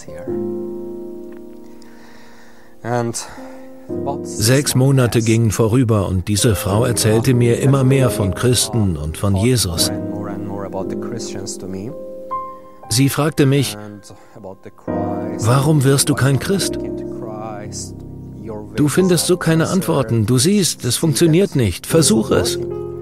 6 Monate gingen vorüber und diese Frau erzählte mir immer mehr von Christen und von Jesus. Sie fragte mich, warum wirst du kein Christ? Du findest so keine Antworten. Du siehst, es funktioniert nicht. Versuch es.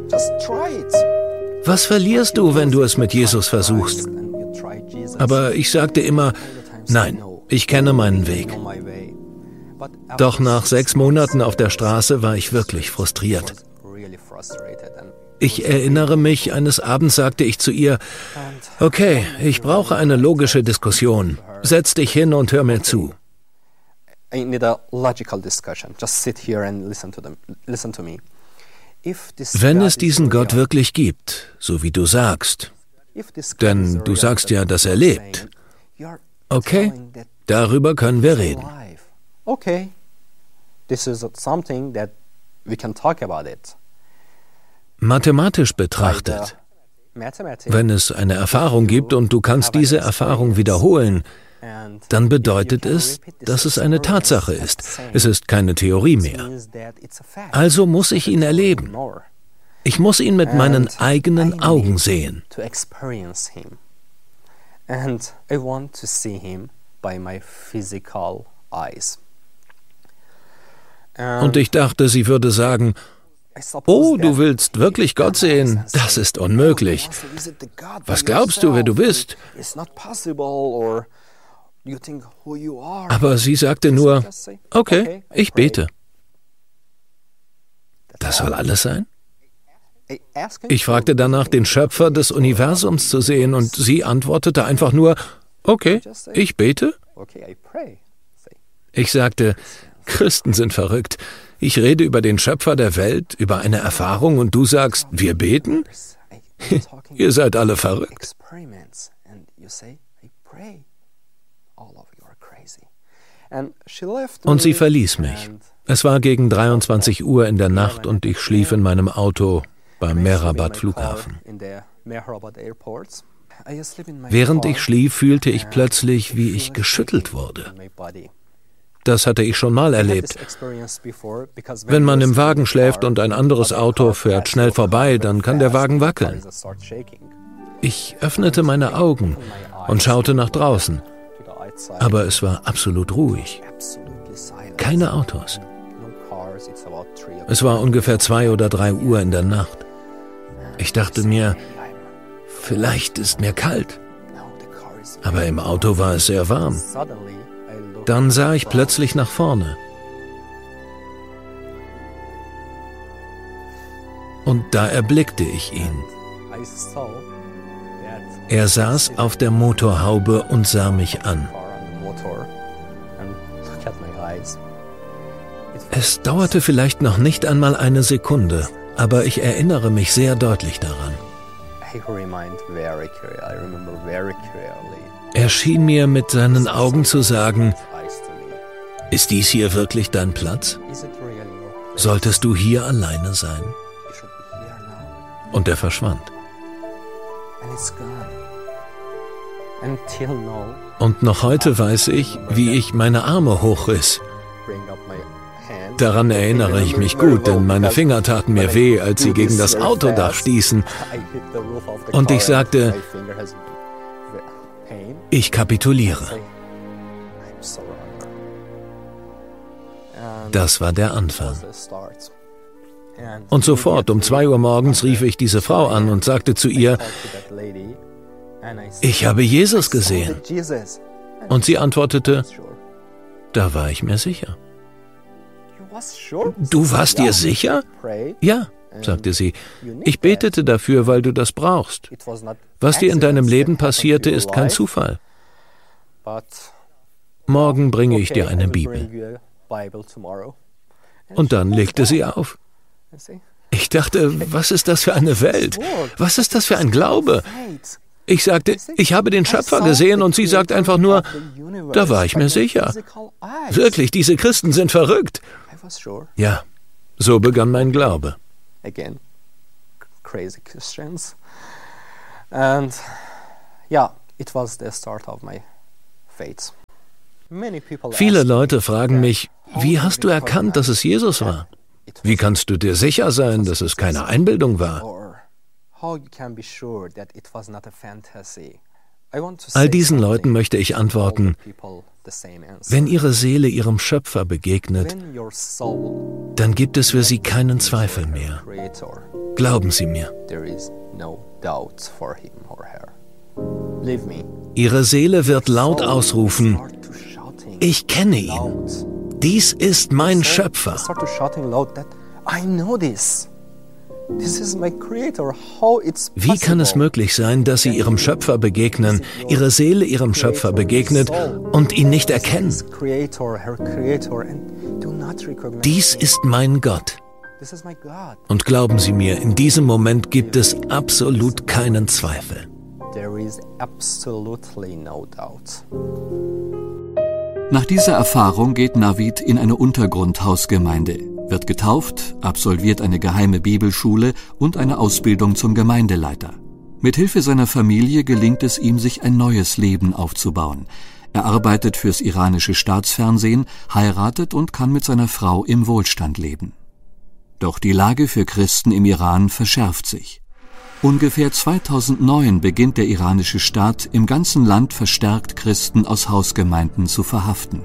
Was verlierst du, wenn du es mit Jesus versuchst? Aber ich sagte immer, nein, ich kenne meinen Weg. Doch nach 6 Monaten auf der Straße war ich wirklich frustriert. Ich erinnere mich, eines Abends sagte ich zu ihr, okay, ich brauche eine logische Diskussion. Setz dich hin und hör mir zu. Wenn es diesen Gott wirklich gibt, so wie du sagst, denn du sagst ja, dass er lebt, okay, darüber können wir reden. Okay, this is something that we can talk about it. Mathematisch betrachtet, wenn es eine Erfahrung gibt und du kannst diese Erfahrung wiederholen, dann bedeutet es, dass es eine Tatsache ist. Es ist keine Theorie mehr. Also muss ich ihn erleben. Ich muss ihn mit meinen eigenen Augen sehen. And I want to see him by my physical eyes. Und ich dachte, sie würde sagen, oh, du willst wirklich Gott sehen? Das ist unmöglich. Was glaubst du, wer du bist? Aber sie sagte nur, okay, ich bete. Das soll alles sein? Ich fragte danach, den Schöpfer des Universums zu sehen, und sie antwortete einfach nur, okay, ich bete. Ich sagte, Christen sind verrückt. Ich rede über den Schöpfer der Welt, über eine Erfahrung, und du sagst, wir beten? Ihr seid alle verrückt. Und sie verließ mich. Es war gegen 23 Uhr in der Nacht und ich schlief in meinem Auto beim Mehrabad Flughafen. Während ich schlief, fühlte ich plötzlich, wie ich geschüttelt wurde. Das hatte ich schon mal erlebt. Wenn man im Wagen schläft und ein anderes Auto fährt schnell vorbei, dann kann der Wagen wackeln. Ich öffnete meine Augen und schaute nach draußen. Aber es war absolut ruhig. Keine Autos. Es war ungefähr 2 oder 3 Uhr in der Nacht. Ich dachte mir, vielleicht ist mir kalt. Aber im Auto war es sehr warm. Dann sah ich plötzlich nach vorne. Und da erblickte ich ihn. Er saß auf der Motorhaube und sah mich an. Es dauerte vielleicht noch nicht einmal eine Sekunde, aber ich erinnere mich sehr deutlich daran. Er schien mir mit seinen Augen zu sagen, ist dies hier wirklich dein Platz? Solltest du hier alleine sein? Und er verschwand. Und noch heute weiß ich, wie ich meine Arme hochriss. Daran erinnere ich mich gut, denn meine Finger taten mir weh, als sie gegen das Autodach stießen. Und ich sagte, ich kapituliere. Das war der Anfang. Und sofort um 2 Uhr morgens rief ich diese Frau an und sagte zu ihr, ich habe Jesus gesehen. Und sie antwortete, da war ich mir sicher. Du warst dir sicher? Ja, sagte sie. Ich betete dafür, weil du das brauchst. Was dir in deinem Leben passierte, ist kein Zufall. Morgen bringe ich dir eine Bibel. Und dann legte sie auf. Ich dachte, was ist das für eine Welt? Was ist das für ein Glaube? Ich sagte, ich habe den Schöpfer gesehen, und sie sagt einfach nur, da war ich mir sicher. Wirklich, diese Christen sind verrückt. Ja, so begann mein Glaube. Again, crazy Christians. And yeah, it was the start of my faith. Viele Leute fragen mich, wie hast du erkannt, dass es Jesus war? Wie kannst du dir sicher sein, dass es keine Einbildung war? All diesen Leuten möchte ich antworten, wenn ihre Seele ihrem Schöpfer begegnet, dann gibt es für sie keinen Zweifel mehr. Glauben Sie mir. Ihre Seele wird laut ausrufen, ich kenne ihn. Dies ist mein Schöpfer. Wie kann es möglich sein, dass Sie Ihrem Schöpfer begegnen, Ihre Seele Ihrem Schöpfer begegnet und ihn nicht erkennen? Dies ist mein Gott. Und glauben Sie mir, in diesem Moment gibt es absolut keinen Zweifel. Nach dieser Erfahrung geht Navid in eine Untergrundhausgemeinde, wird getauft, absolviert eine geheime Bibelschule und eine Ausbildung zum Gemeindeleiter. Mithilfe seiner Familie gelingt es ihm, sich ein neues Leben aufzubauen. Er arbeitet fürs iranische Staatsfernsehen, heiratet und kann mit seiner Frau im Wohlstand leben. Doch die Lage für Christen im Iran verschärft sich. Ungefähr 2009 beginnt der iranische Staat, im ganzen Land verstärkt Christen aus Hausgemeinden zu verhaften.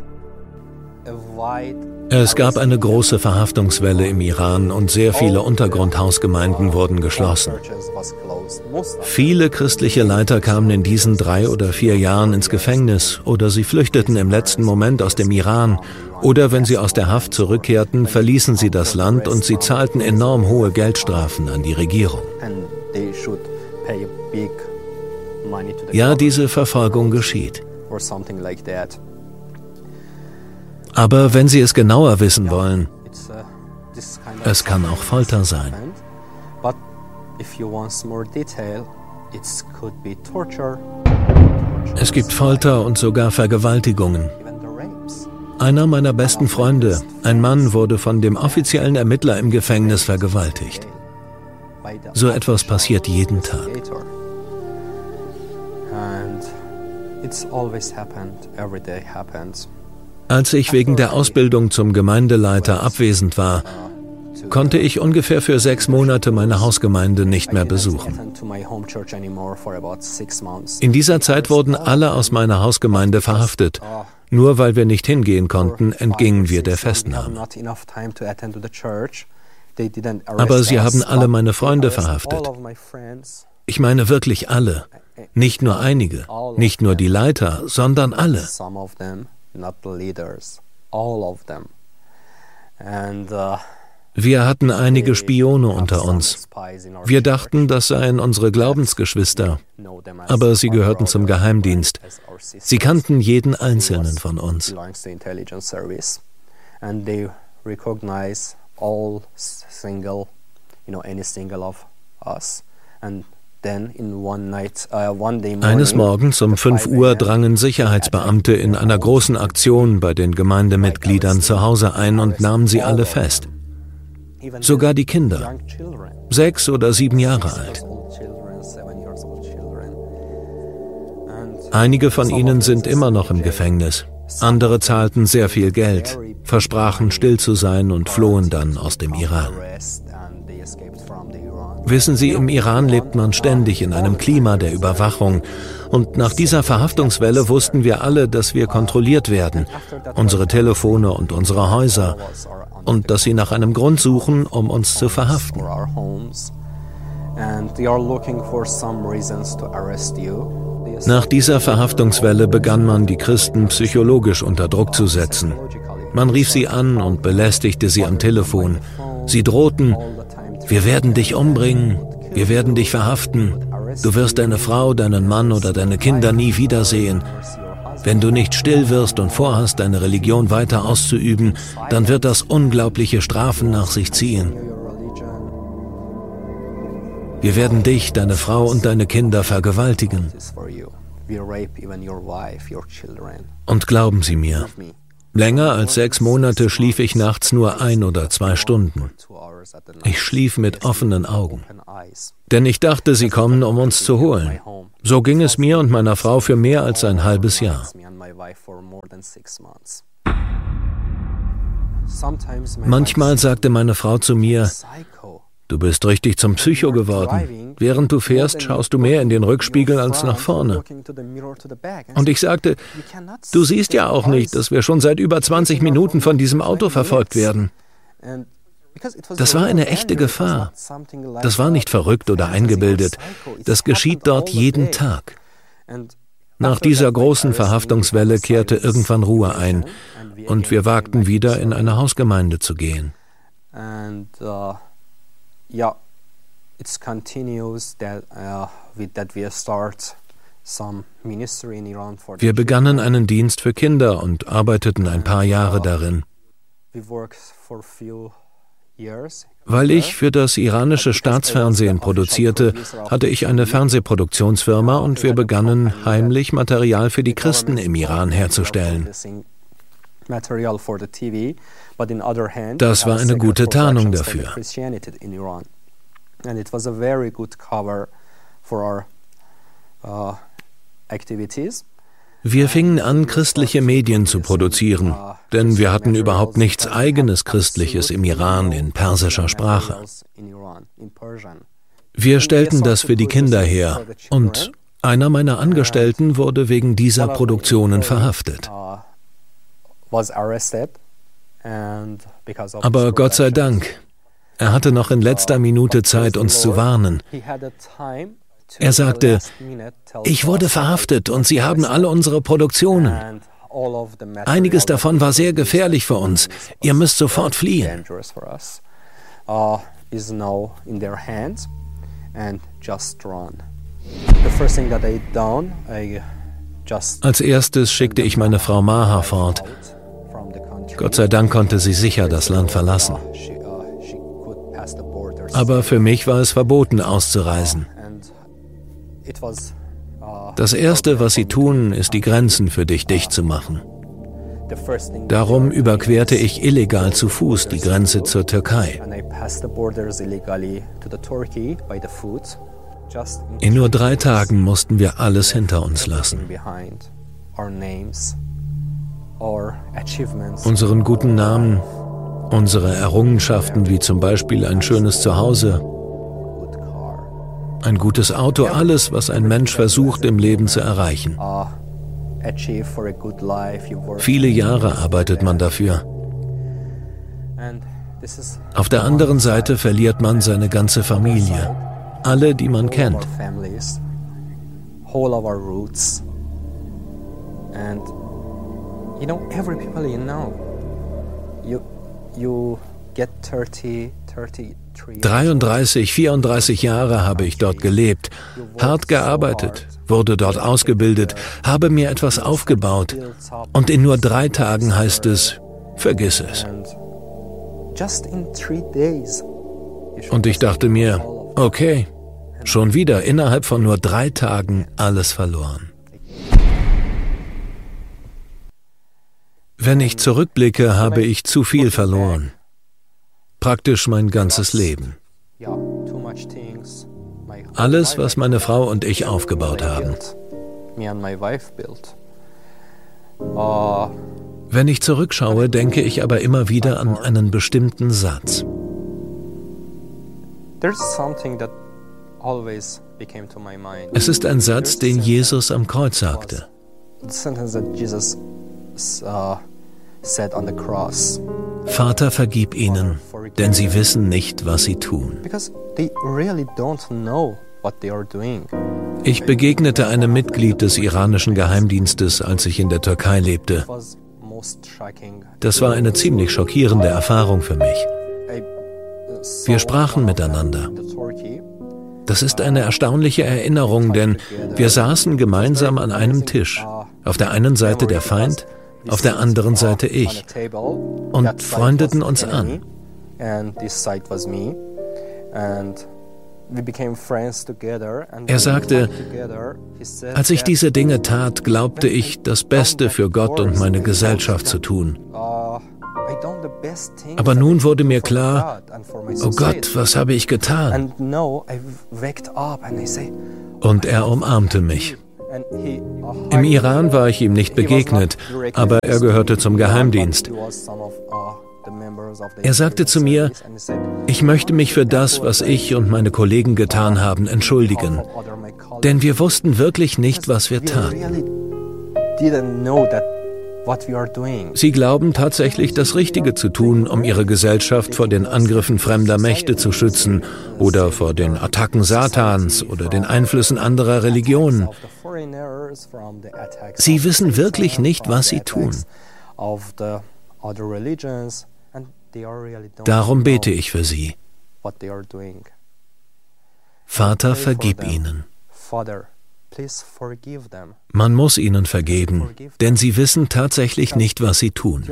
Es gab eine große Verhaftungswelle im Iran und sehr viele Untergrundhausgemeinden wurden geschlossen. Viele christliche Leiter kamen in diesen 3 oder 4 Jahren ins Gefängnis oder sie flüchteten im letzten Moment aus dem Iran oder wenn sie aus der Haft zurückkehrten, verließen sie das Land und sie zahlten enorm hohe Geldstrafen an die Regierung. Ja, diese Verfolgung geschieht. Aber wenn Sie es genauer wissen wollen, es kann auch Folter sein. Es gibt Folter und sogar Vergewaltigungen. Einer meiner besten Freunde, ein Mann, wurde von dem offiziellen Ermittler im Gefängnis vergewaltigt. So etwas passiert jeden Tag. Als ich wegen der Ausbildung zum Gemeindeleiter abwesend war, konnte ich ungefähr für 6 Monate meine Hausgemeinde nicht mehr besuchen. In dieser Zeit wurden alle aus meiner Hausgemeinde verhaftet. Nur weil wir nicht hingehen konnten, entgingen wir der Festnahme. Aber sie haben alle meine Freunde verhaftet. Ich meine wirklich alle. Nicht nur einige, nicht nur die Leiter, sondern alle. Wir hatten einige Spione unter uns. Wir dachten, das seien unsere Glaubensgeschwister, aber sie gehörten zum Geheimdienst. Sie kannten jeden einzelnen von uns. Eines Morgens um 5 Uhr drangen Sicherheitsbeamte in einer großen Aktion bei den Gemeindemitgliedern zu Hause ein und nahmen sie alle fest. Sogar die Kinder, 6 oder 7 Jahre alt. Einige von ihnen sind immer noch im Gefängnis. Andere zahlten sehr viel Geld, versprachen still zu sein und flohen dann aus dem Iran. Wissen Sie, im Iran lebt man ständig in einem Klima der Überwachung. Und nach dieser Verhaftungswelle wussten wir alle, dass wir kontrolliert werden, unsere Telefone und unsere Häuser, und dass sie nach einem Grund suchen, um uns zu verhaften. Nach dieser Verhaftungswelle begann man, die Christen psychologisch unter Druck zu setzen. Man rief sie an und belästigte sie am Telefon. Sie drohten: Wir werden dich umbringen, wir werden dich verhaften, du wirst deine Frau, deinen Mann oder deine Kinder nie wiedersehen. Wenn du nicht still wirst und vorhast, deine Religion weiter auszuüben, dann wird das unglaubliche Strafen nach sich ziehen. Wir werden dich, deine Frau und deine Kinder vergewaltigen. Und glauben Sie mir, Länger als 6 Monate schlief ich nachts nur 1 oder 2 Stunden. Ich schlief mit offenen Augen. Denn ich dachte, sie kommen, um uns zu holen. So ging es mir und meiner Frau für mehr als ein halbes Jahr. Manchmal sagte meine Frau zu mir, du bist richtig zum Psycho geworden. Während du fährst, schaust du mehr in den Rückspiegel als nach vorne. Und ich sagte, du siehst ja auch nicht, dass wir schon seit über 20 Minuten von diesem Auto verfolgt werden. Das war eine echte Gefahr. Das war nicht verrückt oder eingebildet. Das geschieht dort jeden Tag. Nach dieser großen Verhaftungswelle kehrte irgendwann Ruhe ein und wir wagten wieder, in eine Hausgemeinde zu gehen. Wir begannen einen Dienst für Kinder und arbeiteten ein paar Jahre darin. Weil ich für das iranische Staatsfernsehen produzierte, hatte ich eine Fernsehproduktionsfirma und wir begannen heimlich Material für die Christen im Iran herzustellen. Das war eine gute Tarnung dafür. Wir fingen an, christliche Medien zu produzieren, denn wir hatten überhaupt nichts eigenes Christliches im Iran in persischer Sprache. Wir stellten das für die Kinder her und einer meiner Angestellten wurde wegen dieser Produktionen verhaftet. Aber Gott sei Dank, er hatte noch in letzter Minute Zeit, uns zu warnen. Er sagte, ich wurde verhaftet und Sie haben alle unsere Produktionen. Einiges davon war sehr gefährlich für uns. Ihr müsst sofort fliehen. Als erstes schickte ich meine Frau Maha fort. Gott sei Dank konnte sie sicher das Land verlassen. Aber für mich war es verboten, auszureisen. Das Erste, was sie tun, ist, die Grenzen für dich dicht zu machen. Darum überquerte ich illegal zu Fuß die Grenze zur Türkei. In nur 3 Tagen mussten wir alles hinter uns lassen. Unseren guten Namen, unsere Errungenschaften wie zum Beispiel ein schönes Zuhause, ein gutes Auto, alles, was ein Mensch versucht, im Leben zu erreichen. Viele Jahre arbeitet man dafür. Auf der anderen Seite verliert man seine ganze Familie, alle, die man kennt. Every people you get 33, 34 Jahre habe ich dort gelebt, hart gearbeitet, wurde dort ausgebildet, habe mir etwas aufgebaut und in nur 3 Tagen heißt es, vergiss es. Und ich dachte mir, okay, schon wieder innerhalb von nur 3 Tagen alles verloren. Wenn ich zurückblicke, habe ich zu viel verloren. Praktisch mein ganzes Leben. Alles, was meine Frau und ich aufgebaut haben. Wenn ich zurückschaue, denke ich aber immer wieder an einen bestimmten Satz. Es ist ein Satz, den Jesus am Kreuz sagte. Vater, vergib ihnen, denn sie wissen nicht, was sie tun. Ich begegnete einem Mitglied des iranischen Geheimdienstes, als ich in der Türkei lebte. Das war eine ziemlich schockierende Erfahrung für mich. Wir sprachen miteinander. Das ist eine erstaunliche Erinnerung, denn wir saßen gemeinsam an einem Tisch. Auf der einen Seite der Feind, auf der anderen Seite ich, und freundeten uns an. Er sagte, als ich diese Dinge tat, glaubte ich, das Beste für Gott und meine Gesellschaft zu tun. Aber nun wurde mir klar, oh Gott, was habe ich getan? Und er umarmte mich. Im Iran war ich ihm nicht begegnet, aber er gehörte zum Geheimdienst. Er sagte zu mir, ich möchte mich für das, was ich und meine Kollegen getan haben, entschuldigen. Denn wir wussten wirklich nicht, was wir taten. Sie glauben tatsächlich, das Richtige zu tun, um ihre Gesellschaft vor den Angriffen fremder Mächte zu schützen oder vor den Attacken Satans oder den Einflüssen anderer Religionen. Sie wissen wirklich nicht, was sie tun. Darum bete ich für sie. Vater, vergib ihnen. Man muss ihnen vergeben, denn sie wissen tatsächlich nicht, was sie tun.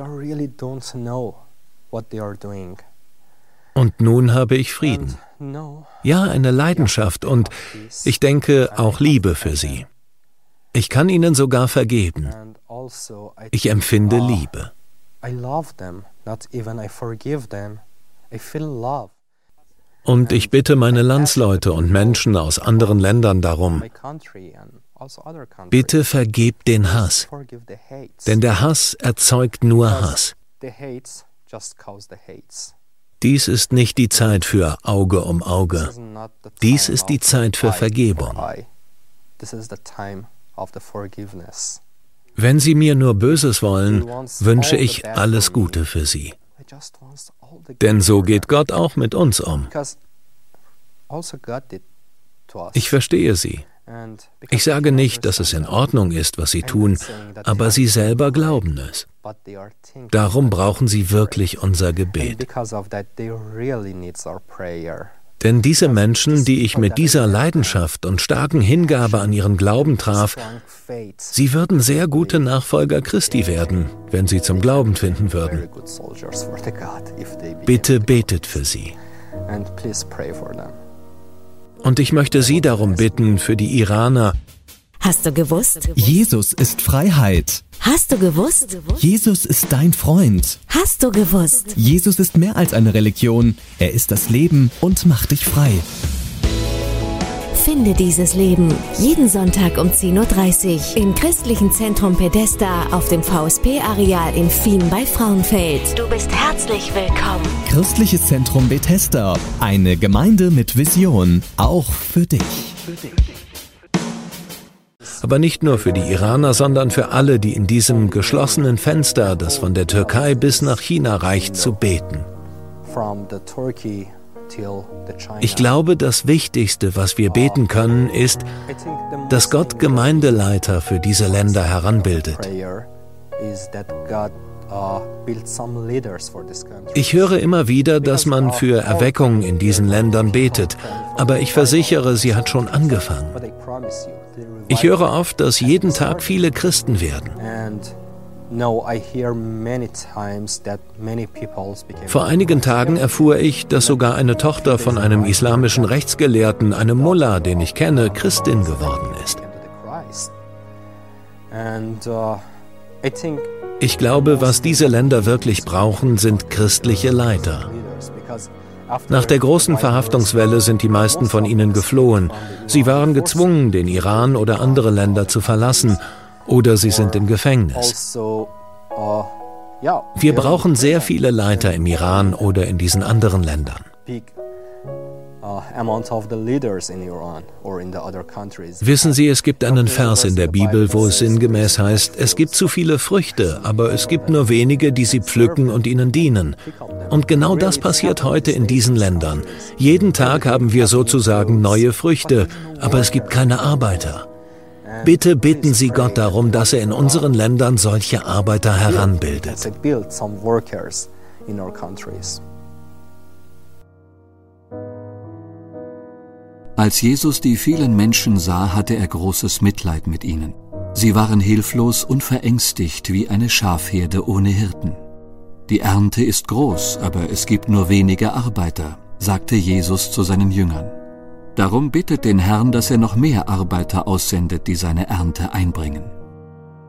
Und nun habe ich Frieden. Ja, eine Leidenschaft und ich denke auch Liebe für sie. Ich kann ihnen sogar vergeben. Ich empfinde Liebe. Und ich bitte meine Landsleute und Menschen aus anderen Ländern darum, bitte vergebt den Hass, denn der Hass erzeugt nur Hass. Dies ist nicht die Zeit für Auge um Auge, dies ist die Zeit für Vergebung. Wenn Sie mir nur Böses wollen, wünsche ich alles Gute für Sie. Denn so geht Gott auch mit uns um. Ich verstehe Sie. Ich sage nicht, dass es in Ordnung ist, was Sie tun, aber Sie selber glauben es. Darum brauchen Sie wirklich unser Gebet. Denn diese Menschen, die ich mit dieser Leidenschaft und starken Hingabe an ihren Glauben traf, sie würden sehr gute Nachfolger Christi werden, wenn sie zum Glauben finden würden. Bitte betet für sie. Und ich möchte Sie darum bitten, für die Iraner. Hast du gewusst? Jesus ist Freiheit. Hast du gewusst? Jesus ist dein Freund. Hast du gewusst? Jesus ist mehr als eine Religion. Er ist das Leben und macht dich frei. Finde dieses Leben jeden Sonntag um 10:30 Uhr im Christlichen Zentrum Bethesda auf dem VSP-Areal in Fien bei Frauenfeld. Du bist herzlich willkommen. Christliches Zentrum Bethesda. Eine Gemeinde mit Vision. Auch für dich. Aber nicht nur für die Iraner, sondern für alle, die in diesem geschlossenen Fenster, das von der Türkei bis nach China reicht, zu beten. Ich glaube, das Wichtigste, was wir beten können, ist, dass Gott Gemeindeleiter für diese Länder heranbildet. Ich höre immer wieder, dass man für Erweckung in diesen Ländern betet, aber ich versichere, sie hat schon angefangen. Ich höre oft, dass jeden Tag viele Christen werden. Vor einigen Tagen erfuhr ich, dass sogar eine Tochter von einem islamischen Rechtsgelehrten, einem Mullah, den ich kenne, Christin geworden ist. Ich glaube, was diese Länder wirklich brauchen, sind christliche Leiter. Nach der großen Verhaftungswelle sind die meisten von ihnen geflohen. Sie waren gezwungen, den Iran oder andere Länder zu verlassen, oder sie sind im Gefängnis. Wir brauchen sehr viele Leiter im Iran oder in diesen anderen Ländern. Wissen Sie, es gibt einen Vers in der Bibel, wo es sinngemäß heißt, es gibt zu viele Früchte, aber es gibt nur wenige, die sie pflücken und ihnen dienen. Und genau das passiert heute in diesen Ländern. Jeden Tag haben wir sozusagen neue Früchte, aber es gibt keine Arbeiter. Bitte bitten Sie Gott darum, dass er in unseren Ländern solche Arbeiter heranbildet. Als Jesus die vielen Menschen sah, hatte er großes Mitleid mit ihnen. Sie waren hilflos und verängstigt wie eine Schafherde ohne Hirten. Die Ernte ist groß, aber es gibt nur wenige Arbeiter, sagte Jesus zu seinen Jüngern. Darum bittet den Herrn, dass er noch mehr Arbeiter aussendet, die seine Ernte einbringen.